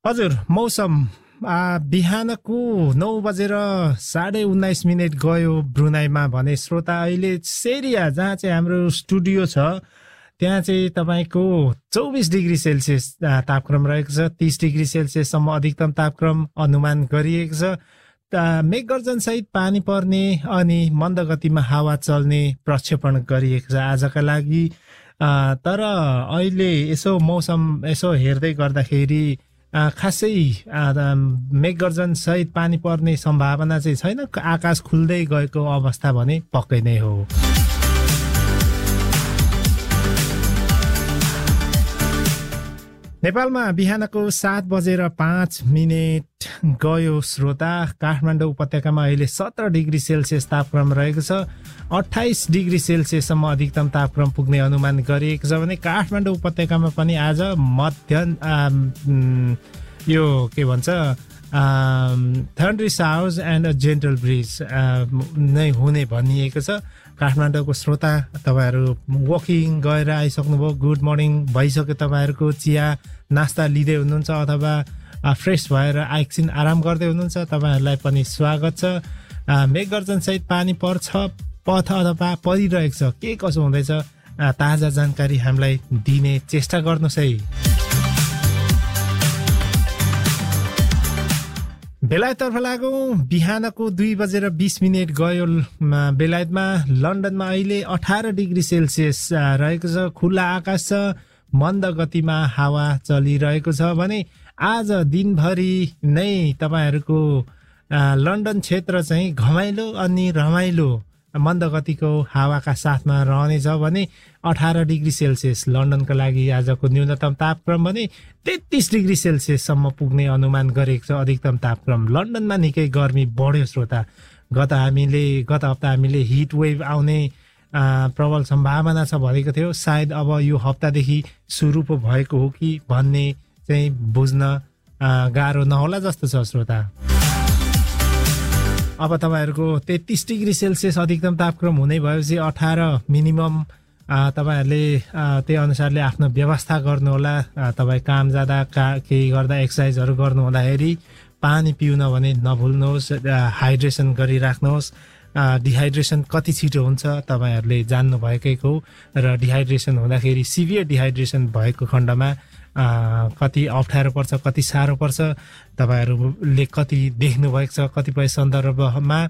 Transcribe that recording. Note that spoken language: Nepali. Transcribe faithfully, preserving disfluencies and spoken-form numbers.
हजुर मौसम बिहानको नौ बजेर साढे उन्नाइस मिनट गयो ब्रुनाईमा भने श्रोता अहिले सेरिया जहाँ चाहिँ हाम्रो स्टुडियो छ त्यहाँ चाहिँ तपाईको चौबिस डिग्री सेल्सियस तापक्रम रहेको छ। तीस डिग्री सेल्सियससम्म अधिकतम तापक्रम अनुमान गरिएको छ। मेघगर्जन सहित पानी पर्ने अनि मन्द गतिमा हावा चल्ने प्रक्षेपण गरिएको छ आजका लागि। तर अहिले यसो मौसम यसो हेर्दै गर्दाखेरि खासै मेघगर्जन सहित पानी पर्ने सम्भावना चाहिँ छैन। आकाश खुल्दै गएको अवस्था भने पक्कै नै हो। नेपालमा बिहानको सात बजेर पाँच मिनट गयो श्रोता। काठमाडौँ उपत्यकामा अहिले सत्र डिग्री सेल्सियस तापक्रम रहेको छ। अट्ठाइस डिग्री सेल्सियससम्म अधिकतम तापक्रम पुग्ने अनुमान गरिएको छ भने काठमाडौँ उपत्यकामा पनि आज मध्य यो के भन्छ थन्डरी साउज एन्ड अ जेन्टल ब्रिज नै हुने भनिएको छ। काठमाडौँको श्रोता तपाईहरू वकिङ गएर आइसक्नुभयो, गुड मर्निङ भइसक्यो, तपाईँहरूको चिया नास्ता लिँदै हुनुहुन्छ अथवा फ्रेस भएर एकछिन आराम गर्दै हुनुहुन्छ, तपाईँहरूलाई पनि स्वागत छ। मेघगर्जन सहित पानी पर्छ पथ अथवा परिरहेको छ, के कसो हुँदैछ ताजा जानकारी हामीलाई दिने चेष्टा गर्नुहोस् है। बेलायततर्फ लागौँ। बिहानको दुई बजेर बिस मिनट गयो बेलायतमा। लन्डनमा अहिले अठार डिग्री सेल्सियस रहेको छ। खुल्ला आकाश छ, मन्द गतिमा हावा चलिरहेको छ भने आज दिनभरि नै तपाईहरूको लन्डन क्षेत्र चाहिँ घमाइलो अनि रमाइलो मन्द गतिको हावाका साथमा रहनेछ भने अठार डिग्री सेल्सियस लन्डनका लागि आजको न्यूनतम तापक्रम भने तेत्तीस डिग्री सेल्सियससम्म पुग्ने अनुमान गरेको छ अधिकतम तापक्रम। लन्डनमा निकै गर्मी बढ्यो श्रोता। गत हामीले गत हप्ता हामीले हिट वेभ आउने प्रबल सम्भावना छ भनेको थियो। सायद अब यो हप्तादेखि सुरु पो भएको हो कि भन्ने चाहिँ बुझ्न गाह्रो नहोला जस्तो छ श्रोता। अब तपाईहरूको तेत्तीस डिग्री सेल्सियस अधिकतम तापक्रम हुने भएपछि अठार मिनिमम तपाईहरूले त्यही अनुसारले आफ्नो व्यवस्था गर्नुहोला। तपाईँ काम जाँदा का केही गर्दा एक्सर्साइजहरू गर्नु हुँदाखेरि पानी पिउन भने नभुल्नुहोस्, हाइड्रेसन गरिराख्नुहोस्। डिहाइड्रेसन कति छिटो हुन्छ तपाईँहरूले जान्नुभएकै हो र डिहाइड्रेसन हुँदाखेरि सिभियर डिहाइड्रेसन भएको खण्डमा कति अप्ठ्यारो पर्छ, कति साह्रो पर्छ, तपाईँहरूले कति देख्नुभएको छ कतिपय सन्दर्भमा।